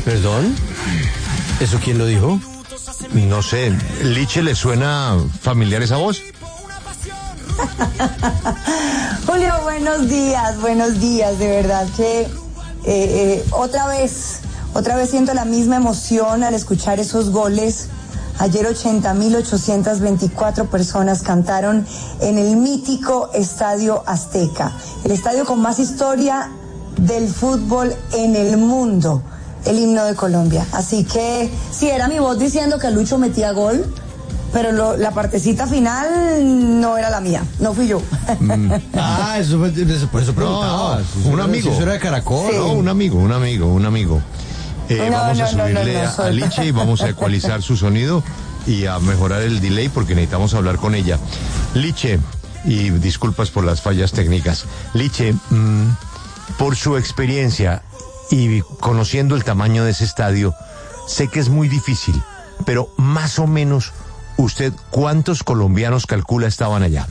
¿Perdón? ¿Eso quién lo dijo? No sé, ¿Liche le suena familiar esa voz? Julio, buenos días, de verdad que otra vez siento la misma emoción al escuchar esos goles. Ayer 80.824 personas cantaron en el mítico Estadio Azteca, el estadio con más historia del fútbol en el mundo, el himno de Colombia. Así que sí, era mi voz diciendo que Lucho metía gol, pero la partecita final no era la mía, no fui yo. Eso fue, por eso preguntaba. No, un amigo. Eso era de Caracol. Sí. No, un amigo. Vamos a subirle a Liche y vamos a ecualizar su sonido y a mejorar el delay porque necesitamos hablar con ella. Liche, y disculpas por las fallas técnicas. Liche, por su experiencia y conociendo el tamaño de ese estadio, sé que es muy difícil, pero más o menos, ¿usted cuántos colombianos calcula estaban allá?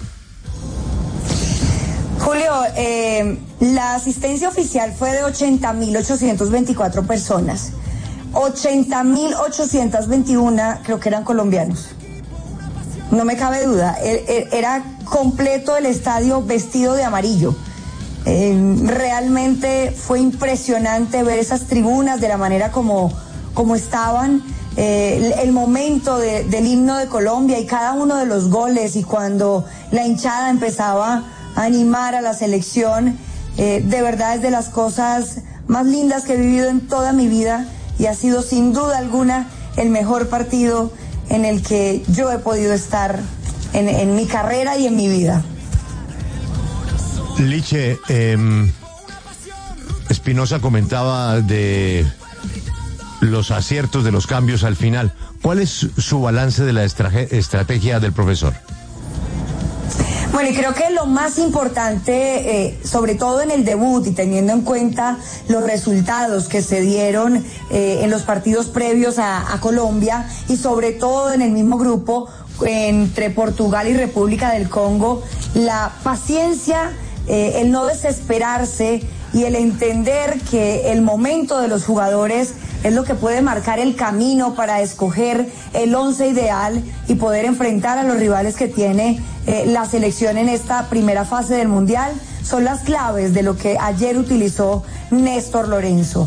Julio, la asistencia oficial fue de 80.824 personas. 80.821 creo que eran colombianos. No me cabe duda. Era completo el estadio vestido de amarillo. Realmente fue impresionante ver esas tribunas de la manera como estaban. El momento del himno de Colombia y cada uno de los goles, y cuando la hinchada empezaba a animar a la selección, de verdad es de las cosas más lindas que he vivido en toda mi vida, y ha sido sin duda alguna el mejor partido en el que yo he podido estar en mi carrera y en mi vida. Liche, Espinosa comentaba de los aciertos de los cambios al final. ¿Cuál es su balance de la estrategia del profesor? Bueno, y creo que lo más importante, sobre todo en el debut y teniendo en cuenta los resultados que se dieron en los partidos previos a Colombia, y sobre todo en el mismo grupo entre Portugal y República del Congo, la paciencia, el no desesperarse y el entender que el momento de los jugadores es lo que puede marcar el camino para escoger el 11 ideal y poder enfrentar a los rivales que tiene la selección en esta primera fase del Mundial. Son las claves de lo que ayer utilizó Néstor Lorenzo.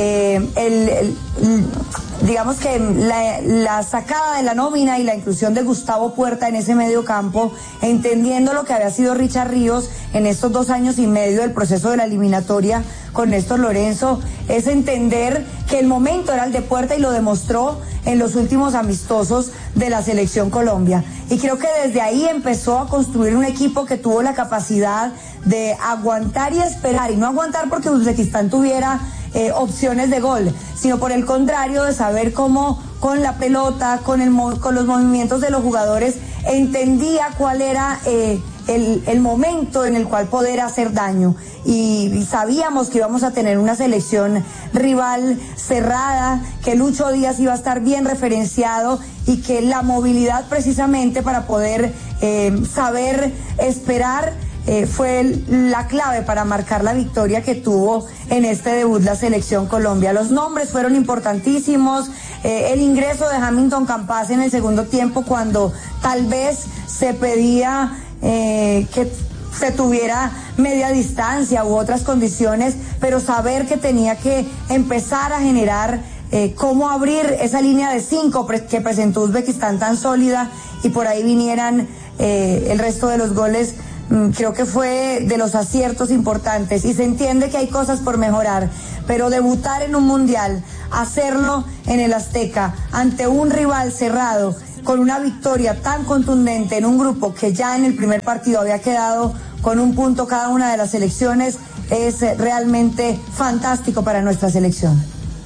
Digamos que la sacada de la nómina y la inclusión de Gustavo Puerta en ese medio campo, entendiendo lo que había sido Richard Ríos en estos 2 años y medio del proceso de la eliminatoria con Néstor Lorenzo, es entender que el momento era el de Puerta, y lo demostró en los últimos amistosos de la selección Colombia. Y creo que desde ahí empezó a construir un equipo que tuvo la capacidad de aguantar y esperar, y no aguantar porque Uzbekistán tuviera opciones de gol, sino por el contrario, de saber cómo con la pelota, con los movimientos de los jugadores, entendía cuál era el momento en el cual poder hacer daño, y sabíamos que íbamos a tener una selección rival cerrada, que Lucho Díaz iba a estar bien referenciado, y que la movilidad precisamente para poder saber esperar fue la clave para marcar la victoria que tuvo en este debut la selección Colombia. Los nombres fueron importantísimos, el ingreso de Hamilton Campas en el segundo tiempo, cuando tal vez se pedía que se tuviera media distancia u otras condiciones, pero saber que tenía que empezar a generar cómo abrir esa línea de 5 que presentó Uzbekistán tan sólida, y por ahí vinieran el resto de los goles. Creo que fue de los aciertos importantes, y se entiende que hay cosas por mejorar, pero debutar en un mundial, hacerlo en el Azteca ante un rival cerrado, con una victoria tan contundente en un grupo que ya en el primer partido había quedado con 1 punto cada una de las selecciones, es realmente fantástico para nuestra selección.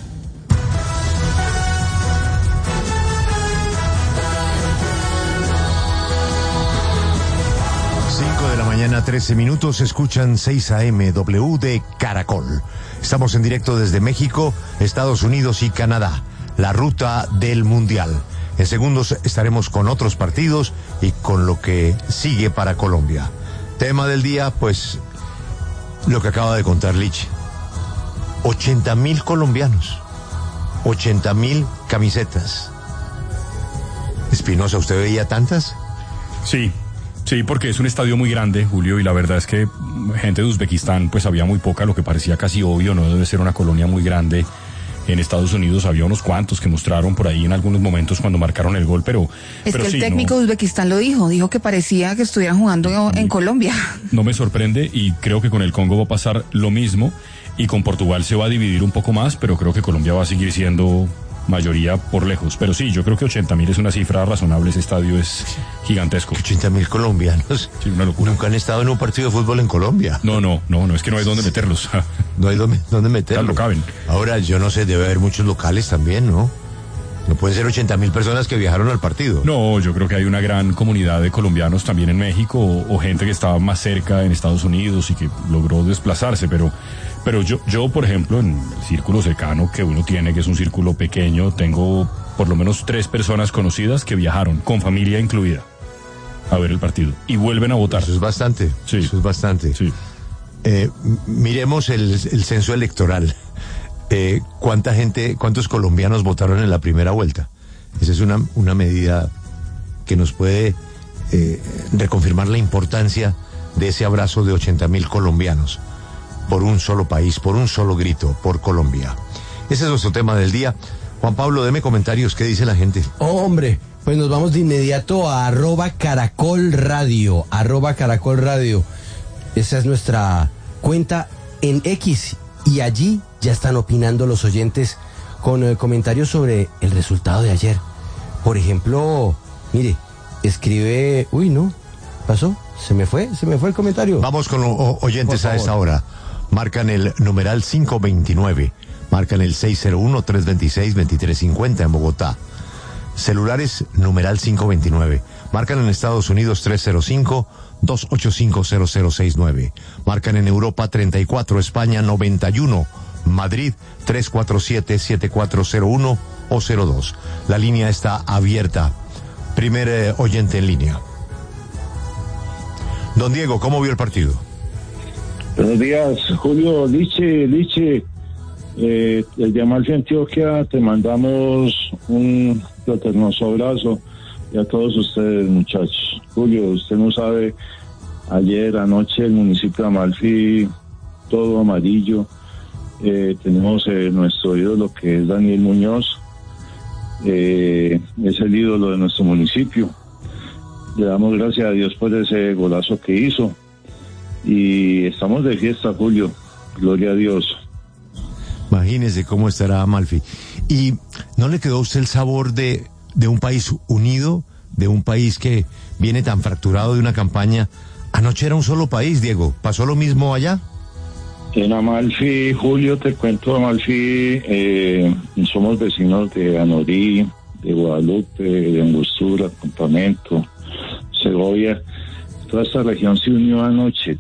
Mañana 13 minutos, escuchan 6 AM W de Caracol. Estamos en directo desde México, Estados Unidos y Canadá, la ruta del Mundial. En segundos estaremos con otros partidos y con lo que sigue para Colombia. Tema del día, pues, lo que acaba de contar Liche. 80.000 colombianos. 80,000 camisetas. Espinosa, ¿usted veía tantas? Sí, porque es un estadio muy grande, Julio, y la verdad es que gente de Uzbekistán pues había muy poca, lo que parecía casi obvio, no debe ser una colonia muy grande. En Estados Unidos había unos cuantos que mostraron por ahí en algunos momentos cuando marcaron el gol, pero que el sí, técnico de Uzbekistán lo dijo que parecía que estuvieran jugando en Colombia. No me sorprende, y creo que con el Congo va a pasar lo mismo, y con Portugal se va a dividir un poco más, pero creo que Colombia va a seguir siendo mayoría por lejos. Pero sí, yo creo que 80,000 es una cifra razonable, ese estadio es gigantesco. 80,000 colombianos. Sí, una locura. Nunca han estado en un partido de fútbol en Colombia. No, es que no hay dónde meterlos. No hay dónde meterlos. No caben. Ahora, yo no sé, debe haber muchos locales también, ¿no? No pueden ser 80,000 personas que viajaron al partido. No, yo creo que hay una gran comunidad de colombianos también en México, o gente que estaba más cerca en Estados Unidos y que logró desplazarse, pero yo, por ejemplo, en el círculo cercano que uno tiene, que es un círculo pequeño, tengo por lo menos 3 personas conocidas que viajaron, con familia incluida, a ver el partido, y vuelven a votar. Eso es bastante. Sí. Eso es bastante. Sí. Miremos el censo electoral. ¿Cuántos colombianos votaron en la primera vuelta? Esa es una medida que nos puede reconfirmar la importancia de ese abrazo de 80,000 colombianos por un solo país, por un solo grito, por Colombia. Ese es nuestro tema del día. Juan Pablo, deme comentarios, ¿qué dice la gente? Hombre, pues nos vamos de inmediato a @caracolradio, @caracolradio. Esa es nuestra cuenta en X, y allí ya están opinando los oyentes con comentarios sobre el resultado de ayer. Por ejemplo, mire, escribe... Uy, no, pasó, se me fue el comentario. Vamos con oyentes a esta hora. Marcan el numeral 529, marcan el 601-326-2350 en Bogotá. Celulares, numeral 529. Marcan en Estados Unidos 305-285-0069. Marcan en Europa 34, España 91, Madrid 347-7401 o 02. La línea está abierta. Primer oyente en línea. Don Diego, ¿cómo vio el partido? Buenos días, Julio. Liche, desde Amalfi, Antioquia, te mandamos un fraternoso abrazo, y a todos ustedes, muchachos. Julio, usted no sabe, ayer, anoche, el municipio de Amalfi, todo amarillo. Tenemos nuestro ídolo, que es Daniel Muñoz, es el ídolo de nuestro municipio. Le damos gracias a Dios por ese golazo que hizo. Y estamos de fiesta, Julio. Gloria a Dios. Imagínese cómo estará Amalfi. ¿Y no le quedó a usted el sabor de un país unido, de un país que viene tan fracturado de una campaña? Anoche era un solo país, Diego. ¿Pasó lo mismo allá? En Amalfi, Julio, te cuento, Amalfi, somos vecinos de Anorí, de Guadalupe, de Angostura, Campamento, Segovia. Toda esta región se unió anoche,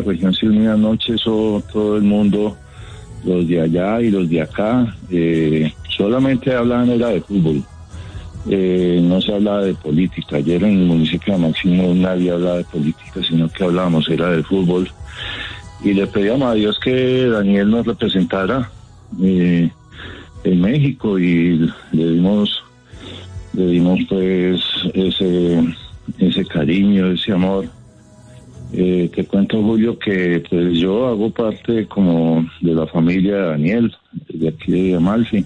eso, todo el mundo, los de allá y los de acá, solamente hablaban era de fútbol, no se hablaba de política. Ayer en el municipio de Máximo nadie hablaba de política, sino que hablábamos era de fútbol, y le pedíamos a Dios que Daniel nos representara en México, y le dimos pues ese cariño, ese amor. Te cuento, Julio, que pues yo hago parte como de la familia de Daniel, de aquí de Amalfi,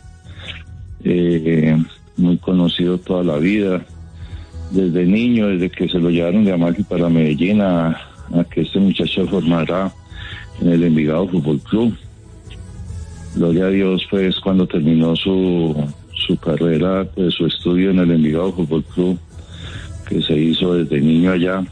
muy conocido toda la vida, desde niño, desde que se lo llevaron de Amalfi para Medellín a que este muchacho formara en el Envigado Fútbol Club. Gloria a Dios, pues cuando terminó su carrera, pues su estudio en el Envigado Fútbol Club, que se hizo desde niño allá,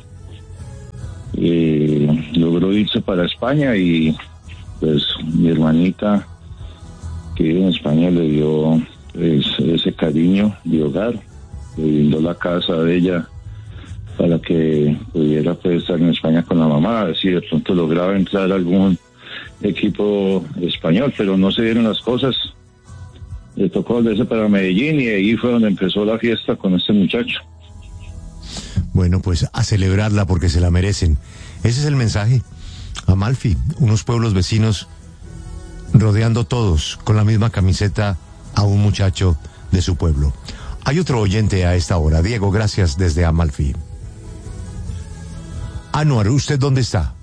logró irse para España, y pues mi hermanita que vive en España le dio pues ese cariño de hogar, le brindó la casa de ella para que pudiera pues estar en España con la mamá, si de pronto lograba entrar a algún equipo español, pero no se dieron las cosas. Le tocó volverse para Medellín, y ahí fue donde empezó la fiesta con este muchacho. Bueno, pues a celebrarla porque se la merecen. Ese es el mensaje. Amalfi, unos pueblos vecinos rodeando todos con la misma camiseta a un muchacho de su pueblo. Hay otro oyente a esta hora. Diego, gracias desde Amalfi. Anuar, ¿usted dónde está?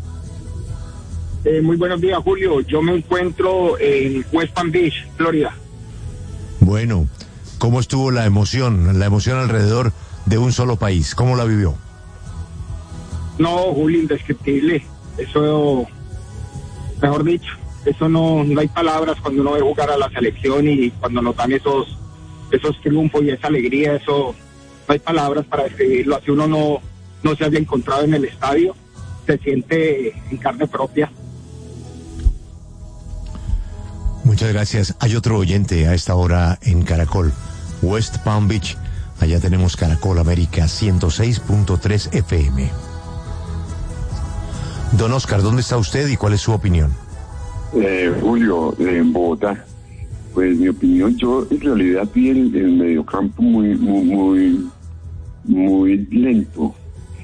Muy buenos días, Julio. Yo me encuentro en West Palm Beach, Florida. Bueno, ¿cómo estuvo la emoción alrededor de un solo país? ¿Cómo la vivió? No, Julio, indescriptible. Eso, mejor dicho, eso no hay palabras cuando uno ve jugar a la selección y cuando nos dan esos triunfos y esa alegría, eso no hay palabras para describirlo. Así uno no se haya encontrado en el estadio, se siente en carne propia. Muchas gracias. Hay otro oyente a esta hora en Caracol, West Palm Beach. Allá tenemos Caracol América 106.3 FM. Don Oscar, ¿dónde está usted y cuál es su opinión? Julio, en Bogotá. Pues mi opinión, yo en realidad vi el mediocampo muy lento.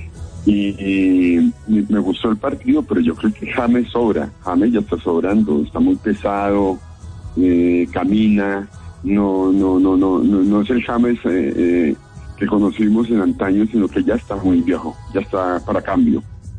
Y me gustó el partido, pero yo creo que James sobra. James ya está sobrando, está muy pesado, camina, no es el James que conocimos en antaño, sino que ya está muy viejo, ya está para cambio.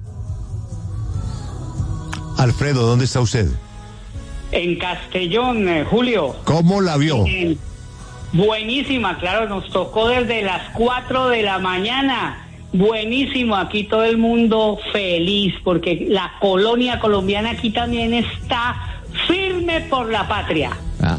Alfredo, ¿dónde está usted? En Castellón, Julio. ¿Cómo la vio? Buenísima, claro, nos tocó desde las 4 de la mañana. Buenísimo, aquí todo el mundo feliz porque la colonia colombiana aquí también está firme por la patria.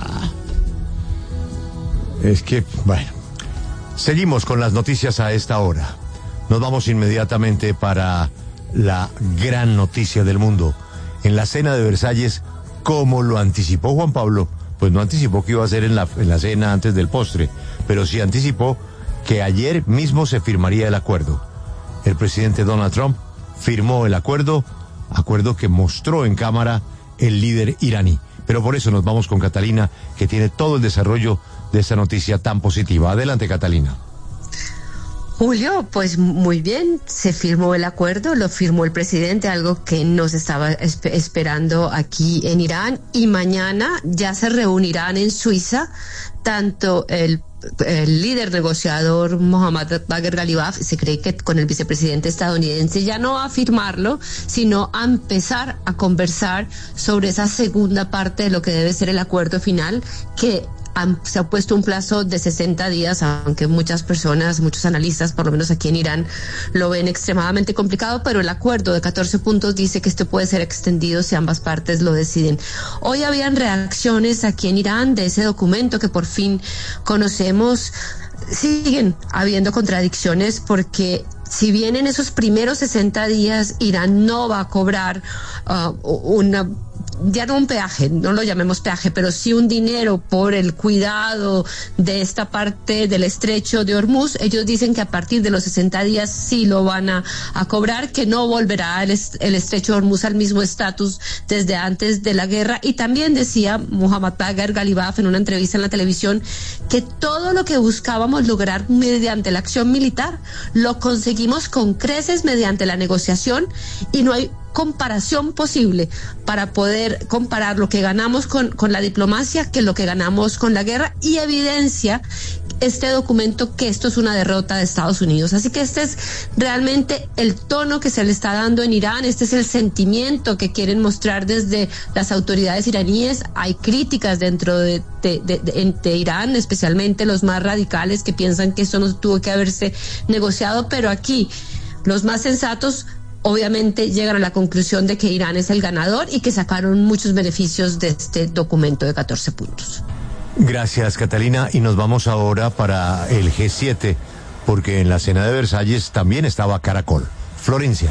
Es que, bueno, seguimos con las noticias a esta hora. Nos vamos inmediatamente para la gran noticia del mundo. En la cena de Versalles, como lo anticipó Juan Pablo, pues no anticipó que iba a ser en la cena antes del postre, pero sí anticipó que ayer mismo se firmaría el acuerdo. El presidente Donald Trump firmó el acuerdo que mostró en cámara el líder iraní. Pero por eso nos vamos con Catalina, que tiene todo el desarrollo de esta noticia tan positiva. Adelante, Catalina. Julio, pues muy bien, se firmó el acuerdo, lo firmó el presidente, algo que nos estaba esperando aquí en Irán, y mañana ya se reunirán en Suiza tanto el líder negociador Mohammad Bagher Ghalibaf. Se cree que con el vicepresidente estadounidense ya no a firmarlo, sino a empezar a conversar sobre esa segunda parte de lo que debe ser el acuerdo final, que se ha puesto un plazo de 60 días, aunque muchas personas, muchos analistas, por lo menos aquí en Irán, lo ven extremadamente complicado, pero el acuerdo de 14 puntos dice que esto puede ser extendido si ambas partes lo deciden. Hoy habían reacciones aquí en Irán de ese documento que por fin conocemos. Siguen habiendo contradicciones porque si bien en esos primeros 60 días Irán no va a cobrar ya no un peaje, no lo llamemos peaje, pero sí un dinero por el cuidado de esta parte del estrecho de Hormuz, ellos dicen que a partir de los 60 días sí lo van a cobrar, que no volverá el estrecho de Hormuz al mismo estatus desde antes de la guerra. Y también decía Mohammad Bagher Ghalibaf en una entrevista en la televisión que todo lo que buscábamos lograr mediante la acción militar lo conseguimos con creces mediante la negociación, y no hay comparación posible para poder comparar lo que ganamos con la diplomacia que lo que ganamos con la guerra, y evidencia este documento que esto es una derrota de Estados Unidos. Así que este es realmente el tono que se le está dando en Irán, este es el sentimiento que quieren mostrar desde las autoridades iraníes. Hay críticas dentro de Irán, especialmente los más radicales que piensan que esto no tuvo que haberse negociado, pero aquí los más sensatos obviamente llegan a la conclusión de que Irán es el ganador y que sacaron muchos beneficios de este documento de 14 puntos. Gracias, Catalina, y nos vamos ahora para el G7, porque en la cena de Versalles también estaba Caracol. Florencia.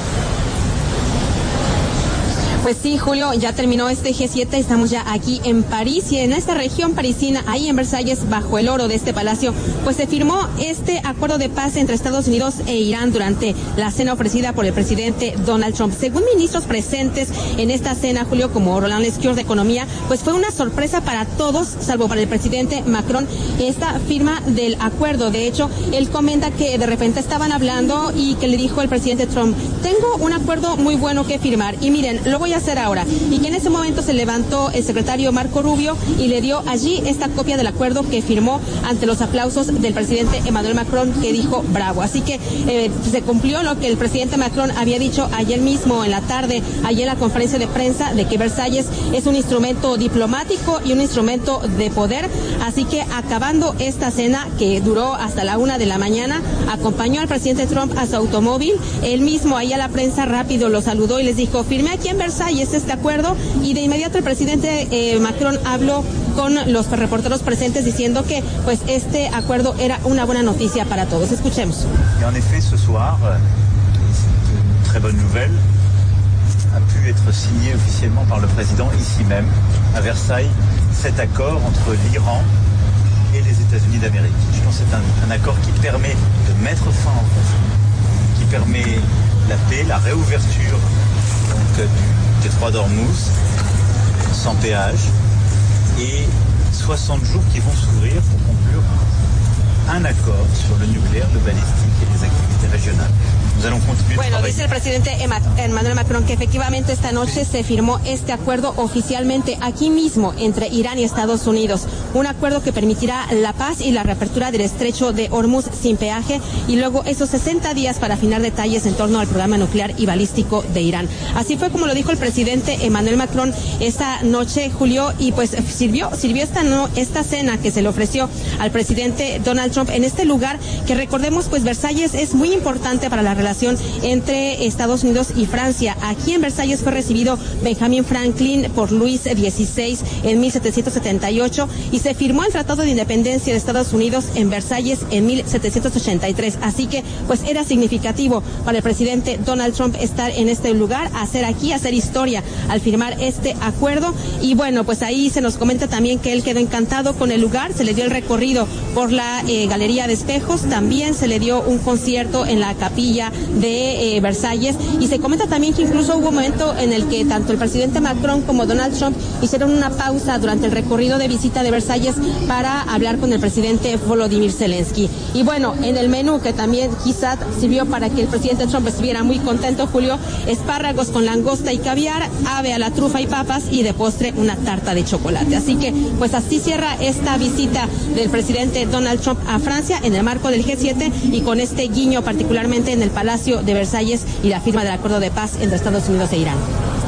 Pues sí, Julio, ya terminó este G7, estamos ya aquí en París y en esta región parisina, ahí en Versalles, bajo el oro de este palacio, pues se firmó este acuerdo de paz entre Estados Unidos e Irán durante la cena ofrecida por el presidente Donald Trump. Según ministros presentes en esta cena, Julio, como Roland Lescure de Economía, pues fue una sorpresa para todos, salvo para el presidente Macron, esta firma del acuerdo. De hecho, él comenta que de repente estaban hablando y que le dijo el presidente Trump tengo un acuerdo muy bueno que firmar y miren, lo voy a hacer ahora. Y que en ese momento se levantó el secretario Marco Rubio y le dio allí esta copia del acuerdo que firmó ante los aplausos del presidente Emmanuel Macron, que dijo bravo. Así que se cumplió lo que el presidente Macron había dicho ayer mismo en la tarde, ayer en la conferencia de prensa, de que Versalles es un instrumento diplomático y un instrumento de poder. Así que acabando esta cena, que duró hasta la 1 de la mañana, acompañó al presidente Trump a su automóvil. Él mismo ahí a la prensa rápido lo saludó y les dijo, firmé aquí en Versalles este acuerdo, y de inmediato el presidente Macron habló con los reporteros presentes diciendo que pues este acuerdo era una buena noticia para todos. Escuchemos. Y en effet, ce soir, une très bonne nouvelle a pu être signé officiellement par le président ici même, à Versailles, cet accord entre l'Iran et les États-Unis d'Amérique. Je pense que c'est un accord qui permet de mettre fin au conflit, qui permet la paix, la réouverture donc, du détroit d'Ormuz sans péage, et 60 jours qui vont s'ouvrir pour conclure un accord sur le nucléaire, le balistique et les activités régionales. Bueno, dice el presidente Emmanuel Macron que efectivamente esta noche se firmó este acuerdo oficialmente aquí mismo entre Irán y Estados Unidos. Un acuerdo que permitirá la paz y la reapertura del estrecho de Hormuz sin peaje, y luego esos 60 días para afinar detalles en torno al programa nuclear y balístico de Irán. Así fue como lo dijo el presidente Emmanuel Macron esta noche, Julio, y pues sirvió esta cena que se le ofreció al presidente Donald Trump en este lugar que, recordemos, pues Versalles es muy importante para la relación entre Estados Unidos y Francia. Aquí en Versalles fue recibido Benjamin Franklin por Luis XVI en 1778 y se firmó el Tratado de Independencia de Estados Unidos en Versalles en 1783. Así que pues era significativo para el presidente Donald Trump estar en este lugar, hacer historia al firmar este acuerdo. Y bueno, pues ahí se nos comenta también que él quedó encantado con el lugar. Se le dio el recorrido por la Galería de Espejos, también se le dio un concierto en la capilla de Versalles, y se comenta también que incluso hubo un momento en el que tanto el presidente Macron como Donald Trump hicieron una pausa durante el recorrido de visita de Versalles para hablar con el presidente Volodymyr Zelensky. Y bueno, en el menú, que también quizás sirvió para que el presidente Trump estuviera muy contento, Julio, espárragos con langosta y caviar, ave a la trufa y papas, y de postre una tarta de chocolate. Así que pues así cierra esta visita del presidente Donald Trump a Francia en el marco del G7, y con este guiño particularmente en el Palacio de Versalles y la firma del acuerdo de paz entre Estados Unidos e Irán.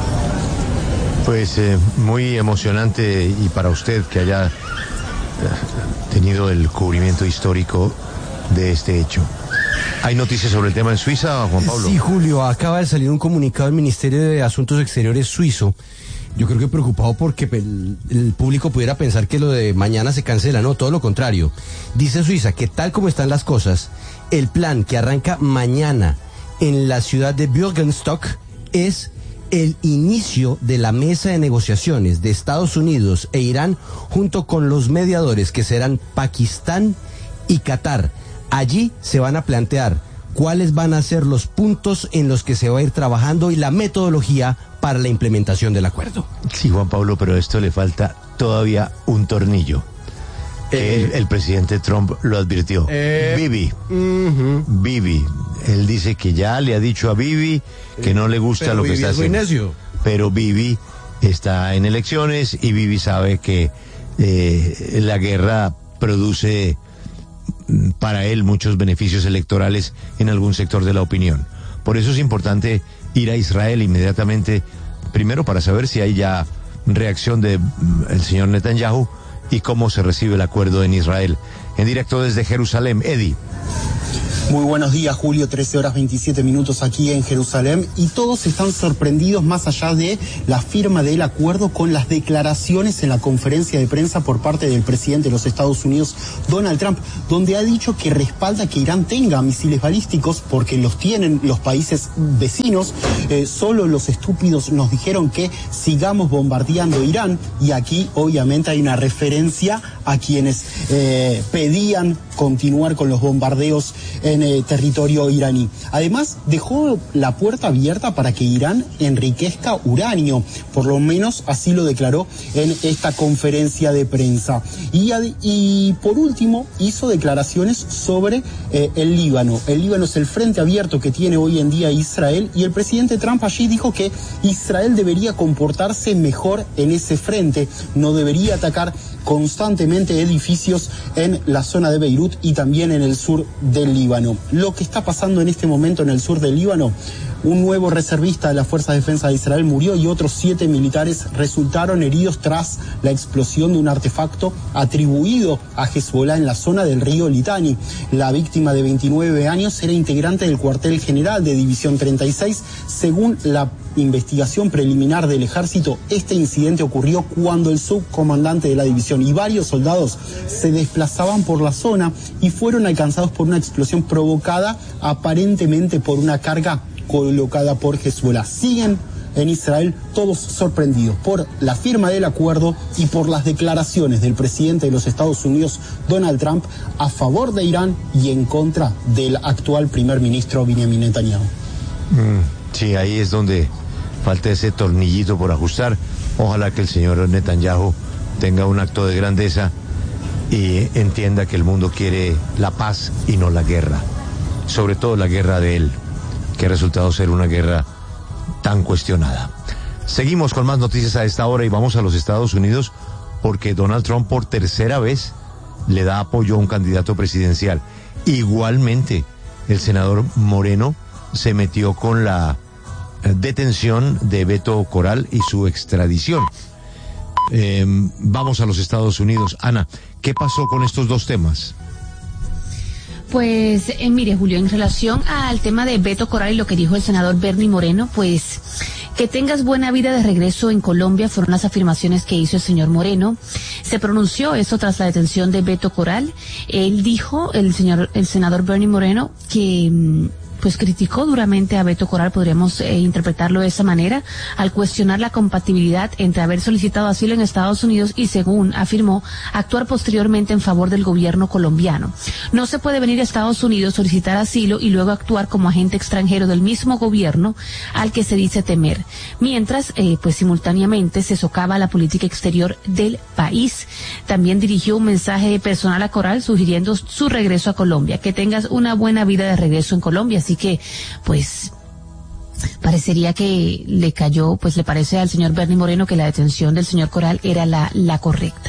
Pues muy emocionante, y para usted que haya tenido el cubrimiento histórico de este hecho. ¿Hay noticias sobre el tema en Suiza, Juan Pablo? Sí, Julio, acaba de salir un comunicado del Ministerio de Asuntos Exteriores suizo. Yo creo que preocupado porque el público pudiera pensar que lo de mañana se cancela. No, todo lo contrario. Dice Suiza que tal como están las cosas, el plan que arranca mañana en la ciudad de Bürgenstock es el inicio de la mesa de negociaciones de Estados Unidos e Irán junto con los mediadores que serán Pakistán y Qatar. Allí se van a plantear cuáles van a ser los puntos en los que se va a ir trabajando y la metodología para la implementación del acuerdo. Sí, Juan Pablo, pero a esto le falta todavía un tornillo. El presidente Trump lo advirtió. Bibi. Bibi. Él dice que ya le ha dicho a Bibi que no le gusta lo que está haciendo. Necio. Pero Bibi está en elecciones y Bibi sabe que la guerra produce para él muchos beneficios electorales en algún sector de la opinión. Por eso es importante ir a Israel inmediatamente, primero para saber si hay ya reacción del señor Netanyahu y cómo se recibe el acuerdo en Israel. En directo desde Jerusalén, Eddie. Muy buenos días, Julio, 13:27 aquí en Jerusalén, y todos están sorprendidos más allá de la firma del acuerdo con las declaraciones en la conferencia de prensa por parte del presidente de los Estados Unidos, Donald Trump, donde ha dicho que respalda que Irán tenga misiles balísticos porque los tienen los países vecinos. Solo los estúpidos nos dijeron que sigamos bombardeando Irán, y aquí obviamente hay una referencia a quienes pedían continuar con los bombardeos en territorio iraní. Además, dejó la puerta abierta para que Irán enriquezca uranio, por lo menos así lo declaró en esta conferencia de prensa. Y por último, hizo declaraciones sobre el Líbano. El Líbano es el frente abierto que tiene hoy en día Israel, y el presidente Trump allí dijo que Israel debería comportarse mejor en ese frente, no debería atacar constantemente edificios en la zona de Beirut y también en el sur del Líbano. Lo que está pasando en este momento en el sur del Líbano: un nuevo reservista de las Fuerzas de Defensa de Israel murió y otros 7 militares resultaron heridos tras la explosión de un artefacto atribuido a Hezbollah en la zona del río Litani. La víctima de 29 años era integrante del cuartel general de División 36. Según la investigación preliminar del ejército, este incidente ocurrió cuando el subcomandante de la división y varios soldados se desplazaban por la zona y fueron alcanzados por una explosión provocada aparentemente por una carga colocada por Hezbollah. Siguen en Israel todos sorprendidos por la firma del acuerdo y por las declaraciones del presidente de los Estados Unidos, Donald Trump, a favor de Irán y en contra del actual primer ministro Benjamin Netanyahu. Sí, ahí es donde falta ese tornillito por ajustar. Ojalá que el señor Netanyahu tenga un acto de grandeza y entienda que el mundo quiere la paz y no la guerra, sobre todo la guerra de él, que ha resultado ser una guerra tan cuestionada. Seguimos con más noticias a esta hora y vamos a los Estados Unidos, porque Donald Trump por tercera vez le da apoyo a un candidato presidencial. Igualmente, el senador Moreno se metió con la detención de Beto Corral y su extradición. Vamos a los Estados Unidos. Ana, ¿qué pasó con estos dos temas? Pues mire, Julio, en relación al tema de Beto Corral y lo que dijo el senador Bernie Moreno, pues que tengas buena vida de regreso en Colombia, fueron las afirmaciones que hizo el señor Moreno. Se pronunció eso tras la detención de Beto Corral. Él dijo, el senador Bernie Moreno, que pues criticó duramente a Beto Corral, podríamos interpretarlo de esa manera, al cuestionar la compatibilidad entre haber solicitado asilo en Estados Unidos y, según afirmó, actuar posteriormente en favor del gobierno colombiano. No se puede venir a Estados Unidos, solicitar asilo y luego actuar como agente extranjero del mismo gobierno al que se dice temer, mientras pues simultáneamente se socava la política exterior del país. También dirigió un mensaje personal a Corral sugiriendo su regreso a Colombia, que tengas una buena vida de regreso en Colombia. Así que, pues, parecería que le cayó, pues le parece al señor Bernie Moreno que la detención del señor Corral era la correcta.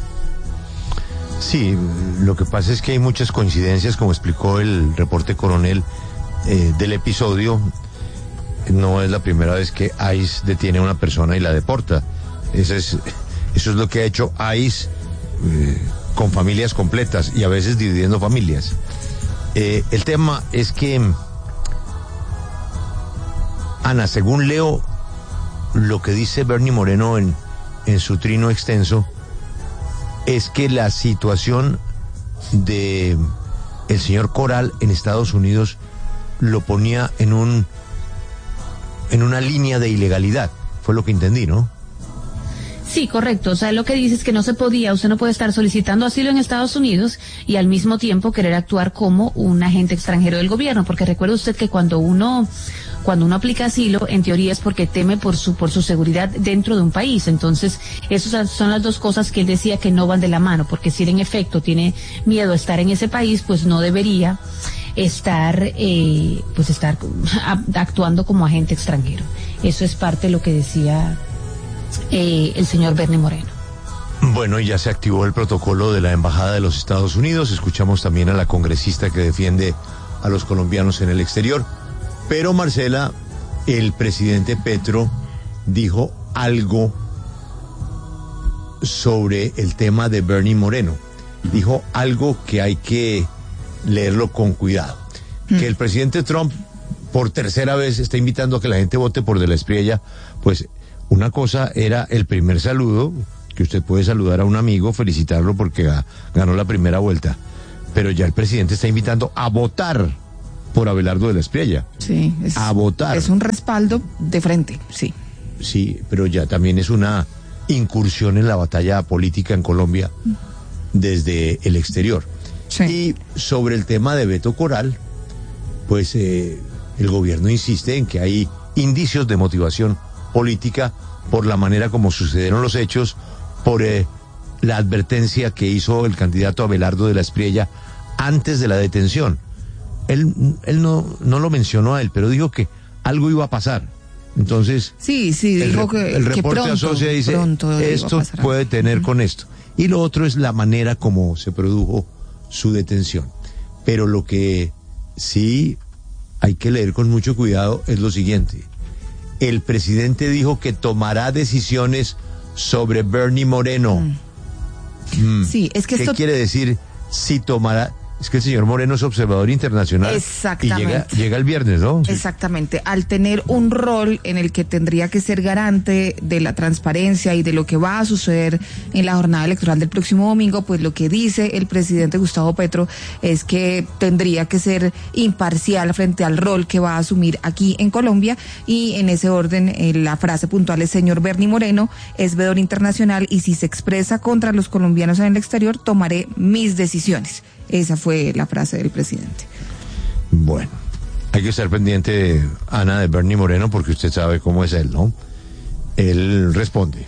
Sí, lo que pasa es que hay muchas coincidencias, como explicó el reporte coronel del episodio. No es la primera vez que ICE detiene a una persona y la deporta. Eso es lo que ha hecho ICE con familias completas y a veces dividiendo familias. El tema es que, Ana, según leo lo que dice Bernie Moreno en su trino extenso, es que la situación de el señor Corral en Estados Unidos lo ponía en una línea de ilegalidad. Fue lo que entendí, ¿no? Sí, correcto. O sea, lo que dice es que no se podía, usted no puede estar solicitando asilo en Estados Unidos y al mismo tiempo querer actuar como un agente extranjero del gobierno, porque recuerde usted que cuando uno aplica asilo, en teoría es porque teme por su seguridad dentro de un país. Entonces, esas son las dos cosas que él decía que no van de la mano, porque si él en efecto tiene miedo a estar en ese país, pues no debería estar actuando como agente extranjero. Eso es parte de lo que decía el señor Bernie Moreno. Bueno, y ya se activó el protocolo de la Embajada de los Estados Unidos. Escuchamos también a la congresista que defiende a los colombianos en el exterior. Pero, Marcela, el presidente Petro dijo algo sobre el tema de Bernie Moreno. Dijo algo que hay que leerlo con cuidado. Que el presidente Trump por tercera vez está invitando a que la gente vote por De la Espriella. Pues una cosa era el primer saludo, que usted puede saludar a un amigo, felicitarlo porque ganó la primera vuelta. Pero ya el presidente está invitando a votar por Abelardo De la Espriella. Sí, a votar. Es un respaldo de frente, sí. Sí, pero ya también es una incursión en la batalla política en Colombia desde el exterior. Sí. Y sobre el tema de Beto Coral, pues el gobierno insiste en que hay indicios de motivación política por la manera como sucedieron los hechos, por la advertencia que hizo el candidato Abelardo de la Espriella antes de la detención. Él no lo mencionó a él, pero dijo que algo iba a pasar. Entonces, sí, dijo que el reporte pronto, asocia y dice, esto puede tener con esto. Y lo otro es la manera como se produjo su detención. Pero lo que sí hay que leer con mucho cuidado es lo siguiente. El presidente dijo que tomará decisiones sobre Bernie Moreno. Sí, es que ¿Qué quiere decir si tomará? Es que el señor Moreno es observador internacional. Exactamente. Y llega el viernes, ¿no? Exactamente. Al tener un rol en el que tendría que ser garante de la transparencia y de lo que va a suceder en la jornada electoral del próximo domingo, pues lo que dice el presidente Gustavo Petro es que tendría que ser imparcial frente al rol que va a asumir aquí en Colombia, y en ese orden la frase puntual es: señor Bernie Moreno es veedor internacional y si se expresa contra los colombianos en el exterior, tomaré mis decisiones. Esa fue la frase del presidente. Bueno, hay que estar pendiente, Ana, de Bernie Moreno, porque usted sabe cómo es él, ¿no? Él responde.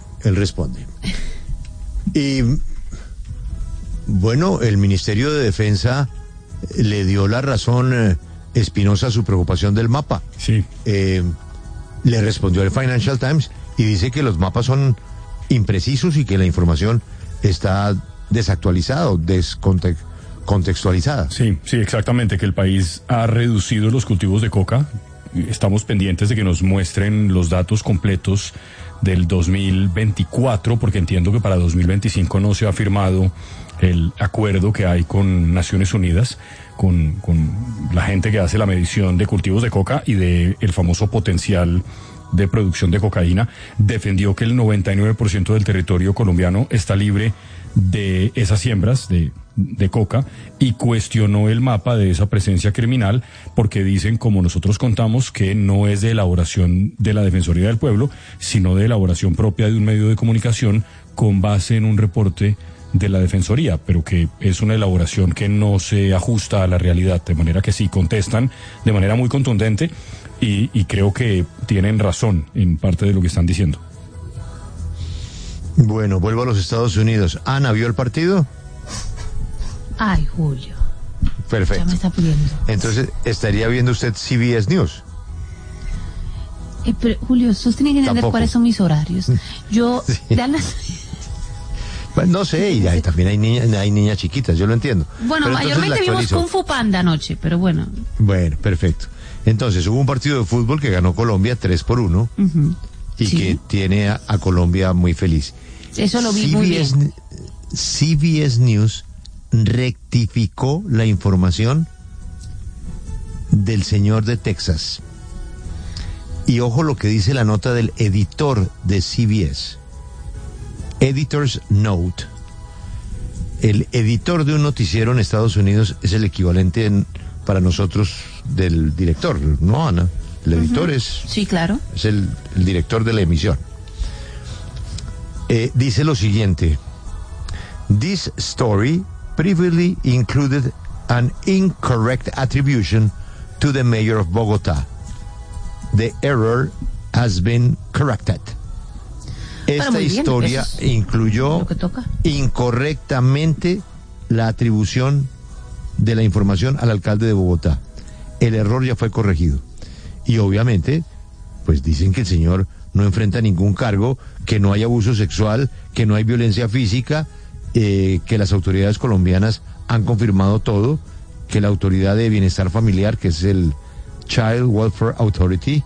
Y bueno, el Ministerio de Defensa le dio la razón Espinosa a su preocupación del mapa. Sí. Le respondió el Financial Times y dice que los mapas son imprecisos y que la información está desactualizada, contextualizada. Sí, exactamente, que el país ha reducido los cultivos de coca. Estamos pendientes de que nos muestren los datos completos del 2024, porque entiendo que para 2025 no se ha firmado el acuerdo que hay con Naciones Unidas, con la gente que hace la medición de cultivos de coca y de el famoso potencial de producción de cocaína. Defendió que el 99% del territorio colombiano está libre de esas siembras de coca, y cuestionó el mapa de esa presencia criminal porque dicen, como nosotros contamos, que no es de elaboración de la Defensoría del Pueblo, sino de elaboración propia de un medio de comunicación con base en un reporte de la Defensoría, pero que es una elaboración que no se ajusta a la realidad, de manera que sí contestan de manera muy contundente y creo que tienen razón en parte de lo que están diciendo. Bueno, vuelvo a los Estados Unidos. Ana, ¿vio el partido? Ay, Julio. Perfecto. Ya me está pidiendo. Entonces, ¿estaría viendo usted CBS News? Pero, Julio, usted tiene que entender Tampoco. cuáles son mis horarios. Yo, Sí. dan las... Pues no sé, y también hay niñas chiquitas, yo lo entiendo. Bueno, Pero entonces mayormente la vimos actualizo. Kung Fu Panda anoche, pero bueno. Bueno, perfecto. Entonces, hubo un partido de fútbol que ganó Colombia 3-1 y Sí. que tiene a Colombia muy feliz. Eso lo vi muy bien. CBS News rectificó la información del señor de Texas. Y ojo lo que dice la nota del editor de CBS. Editor's Note. El editor de un noticiero en Estados Unidos es el equivalente para nosotros del director, ¿no, Ana? El editor Sí, claro. es el director de la emisión. Dice lo siguiente: This story previously included an incorrect attribution to the mayor of Bogotá. The error has been corrected. Esta muy bien, historia eso es incluyó lo que toca. incorrectamente la atribución de la información al alcalde de Bogotá. El error ya fue corregido. Y obviamente, pues dicen que el señor no enfrenta ningún cargo, que no hay abuso sexual, que no hay violencia física, que las autoridades colombianas han confirmado todo, que la autoridad de bienestar familiar, que es el Child Welfare Authority,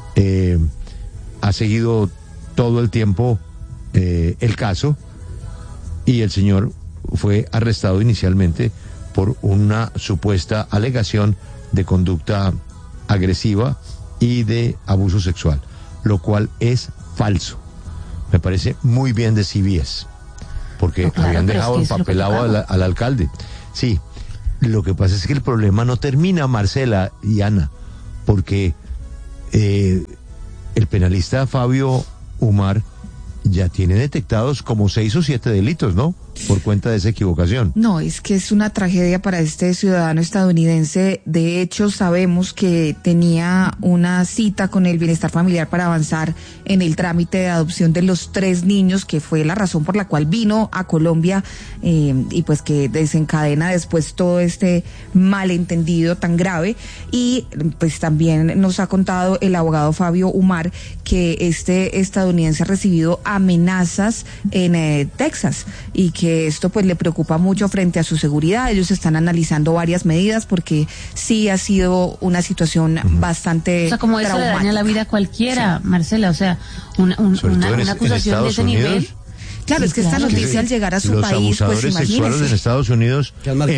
ha seguido todo el tiempo el caso, y el señor fue arrestado inicialmente por una supuesta alegación de conducta agresiva y de abuso sexual, lo cual es falso. Me parece muy bien de CBS, porque No, claro, habían pero dejado es que es lo que empapelado tocaba. al alcalde. Sí, lo que pasa es que el problema no termina, Marcela y Ana, porque el penalista Fabio Umar ya tiene detectados como 6 o 7 delitos, ¿no? Por cuenta de esa equivocación. No, es que es una tragedia para este ciudadano estadounidense. De hecho, sabemos que tenía una cita con el Bienestar Familiar para avanzar en el trámite de adopción de los 3 niños, que fue la razón por la cual vino a Colombia, y pues que desencadena después todo este malentendido tan grave. Y pues también nos ha contado el abogado Fabio Umar que este estadounidense ha recibido amenazas en Texas, y que esto pues le preocupa mucho frente a su seguridad. Ellos están analizando varias medidas porque sí ha sido una situación bastante O sea, como eso traumática. le daña la vida a cualquiera, sí. Marcela, o sea, una acusación de ese nivel. Claro, es que esta noticia al llegar a su los país, pues abusadores sexuales imagínese. en Estados Unidos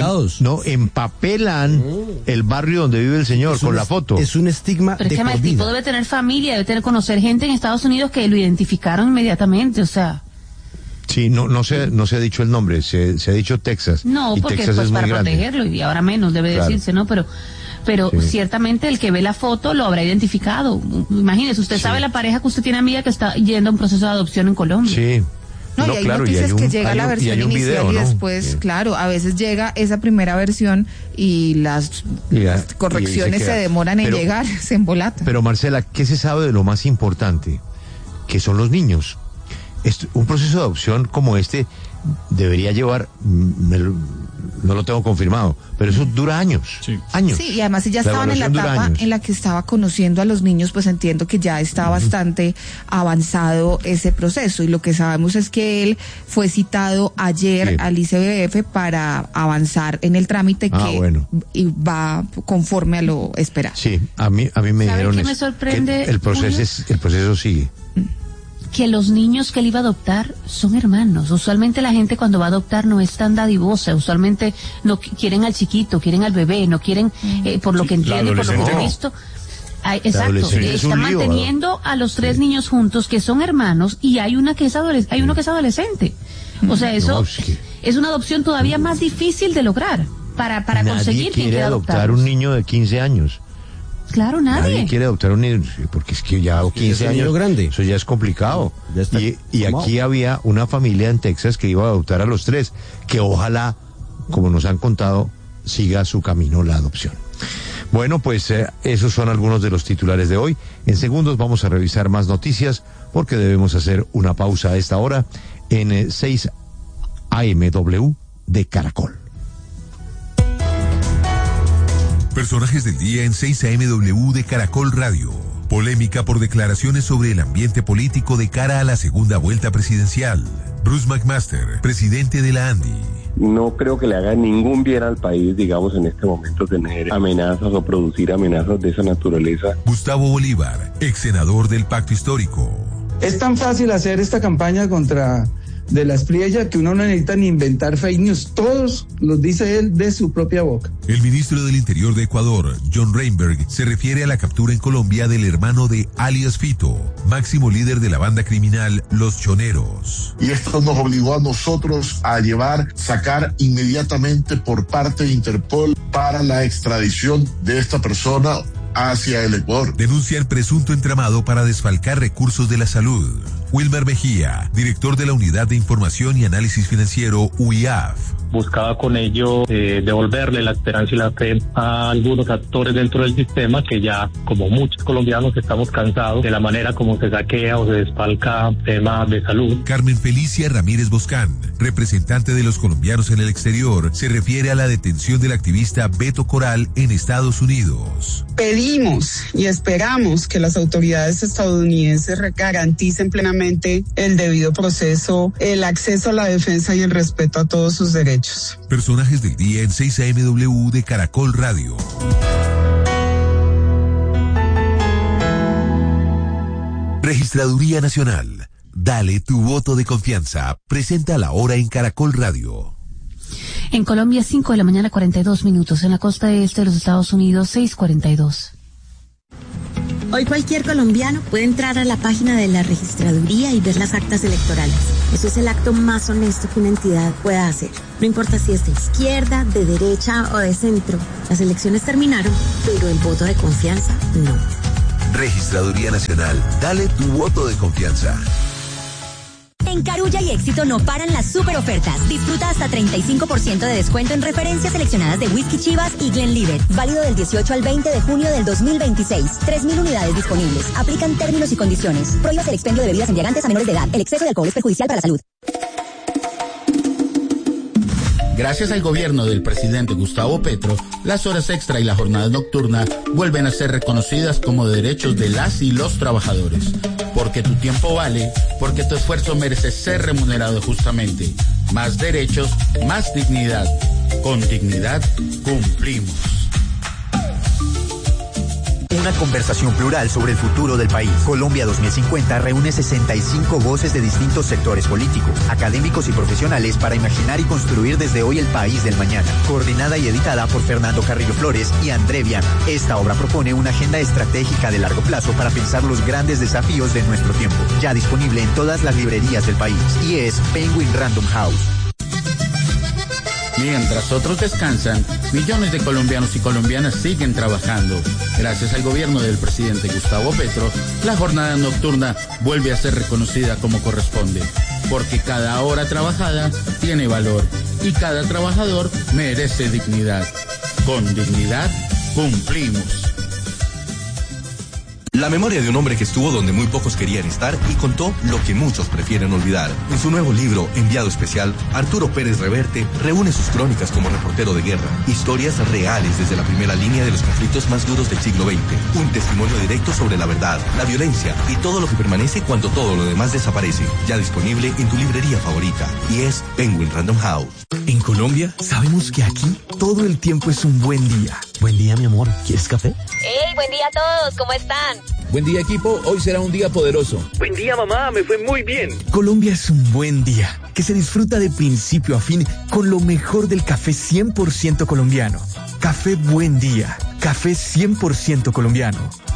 empapelan el barrio donde vive el señor con la foto. Es un estigma Pero es de que por el tipo vida. debe tener familia, debe conocer gente en Estados Unidos que lo identificaron inmediatamente, o sea. Sí, no se ha dicho el nombre, se ha dicho Texas. No, y porque Texas pues es muy para grande. protegerlo, y ahora menos debe Claro. decirse, ¿no? Pero Sí. ciertamente el que ve la foto lo habrá identificado. Imagínese, usted sabe la pareja que usted tiene amiga que está yendo a un proceso de adopción en Colombia. Sí. No, y hay noticias que llega la versión inicial video, y ¿no? después, claro, a veces llega esa primera versión y las correcciones se demoran en llegar, se embolatan. Pero Marcela, ¿qué se sabe de lo más importante? Que son los niños. Un proceso de adopción como este debería llevar, no lo tengo confirmado, pero eso dura años. Años. Sí, y además si ya La estaban en la evaluación dura etapa años. en la que estaba conociendo a los niños, pues entiendo que ya está bastante avanzado ese proceso. Y lo que sabemos es que él fue citado ayer al ICBF para avanzar en el trámite y va conforme a lo esperado. Sí, a mí me dijeron qué eso. me sorprende, El proceso sigue. Que los niños que él iba a adoptar son hermanos. Usualmente la gente cuando va a adoptar no es tan dadivosa, usualmente no quieren al chiquito, quieren al bebé, no quieren, por lo que entiendo, por lo que he visto. Exacto, están manteniendo a los 3 niños juntos que son hermanos, y hay uno que es adolescente. O sea, eso es una adopción todavía más difícil de lograr para conseguir quien quiera adoptar un niño de 15 años. Claro, nadie quiere adoptar un niño, porque es que ya 15 años, grande. Eso ya es complicado. Y aquí había una familia en Texas que iba a adoptar a los 3, que ojalá, como nos han contado, siga su camino la adopción. Bueno, pues esos son algunos de los titulares de hoy. En segundos vamos a revisar más noticias, porque debemos hacer una pausa a esta hora en 6 AMW de Caracol. Personajes del día en 6 AMW de Caracol Radio. Polémica por declaraciones sobre el ambiente político de cara a la segunda vuelta presidencial. Bruce McMaster, presidente de la ANDI. No creo que le haga ningún bien al país, digamos, en este momento tener amenazas o producir amenazas de esa naturaleza. Gustavo Bolívar, ex senador del Pacto Histórico. Es tan fácil hacer esta campaña contra de la Espriella que uno no necesita ni inventar fake news. Todos los dice él de su propia boca. El ministro del Interior de Ecuador, John Reinberg, se refiere a la captura en Colombia del hermano de alias Fito, máximo líder de la banda criminal Los Choneros. Y esto nos obligó a nosotros a sacar inmediatamente por parte de Interpol para la extradición de esta persona hacia el Ecuador. Denuncia el presunto entramado para desfalcar recursos de la salud. Wilmer Mejía, director de la Unidad de Información y Análisis Financiero, UIAF. Buscaba con ello devolverle la esperanza y la fe a algunos actores dentro del sistema que ya, como muchos colombianos, estamos cansados de la manera como se saquea o se desfalca temas de salud. Carmen Felicia Ramírez Boscán, representante de los colombianos en el exterior, se refiere a la detención del activista Beto Coral en Estados Unidos. Pedimos y esperamos que las autoridades estadounidenses garanticen plenamente el debido proceso, el acceso a la defensa y el respeto a todos sus derechos. Personajes del día en 6 AMW de Caracol Radio. Registraduría Nacional. Dale tu voto de confianza. Presenta la hora en Caracol Radio. En Colombia, 5 de la mañana, 42 minutos. En la costa este de los Estados Unidos, 6:42. Hoy cualquier colombiano puede entrar a la página de la registraduría y ver las actas electorales. Eso es el acto más honesto que una entidad pueda hacer. No importa si es de izquierda, de derecha o de centro. Las elecciones terminaron, pero el voto de confianza no. Registraduría Nacional. Dale tu voto de confianza. En Carulla y Éxito no paran las super ofertas. Disfruta hasta 35% de descuento en referencias seleccionadas de Whisky Chivas y Glenlivet. Válido del 18 al 20 de junio del 2026. 3.000 unidades disponibles. Aplican términos y condiciones. Prohíbas el expendio de bebidas embriagantes a menores de edad. El exceso de alcohol es perjudicial para la salud. Gracias al gobierno del presidente Gustavo Petro, las horas extra y la jornada nocturna vuelven a ser reconocidas como derechos de las y los trabajadores. Porque tu tiempo vale, porque tu esfuerzo merece ser remunerado justamente. Más derechos, más dignidad. Con dignidad, cumplimos. Una conversación plural sobre el futuro del país. Colombia 2050 reúne 65 voces de distintos sectores políticos, académicos y profesionales para imaginar y construir desde hoy el país del mañana. Coordinada y editada por Fernando Carrillo Flores y André Viana. Esta obra propone una agenda estratégica de largo plazo para pensar los grandes desafíos de nuestro tiempo. Ya disponible en todas las librerías del país. Y es Penguin Random House. Mientras otros descansan, millones de colombianos y colombianas siguen trabajando. Gracias al gobierno del presidente Gustavo Petro, la jornada nocturna vuelve a ser reconocida como corresponde. Porque cada hora trabajada tiene valor y cada trabajador merece dignidad. Con dignidad, cumplimos. La memoria de un hombre que estuvo donde muy pocos querían estar y contó lo que muchos prefieren olvidar. En su nuevo libro, Enviado Especial, Arturo Pérez Reverte reúne sus crónicas como reportero de guerra, historias reales desde la primera línea de los conflictos más duros del siglo XX, un testimonio directo sobre la verdad, la violencia y todo lo que permanece cuando todo lo demás desaparece. Ya disponible en tu librería favorita, y es Penguin Random House. En Colombia sabemos que aquí todo el tiempo es un buen día. Buen día, mi amor. ¿Quieres café? ¡Hey! Buen día a todos. ¿Cómo están? Buen día, equipo. Hoy será un día poderoso. Buen día, mamá. Me fue muy bien. Colombia es un buen día que se disfruta de principio a fin con lo mejor del café 100% colombiano. Café Buen Día. Café 100% colombiano.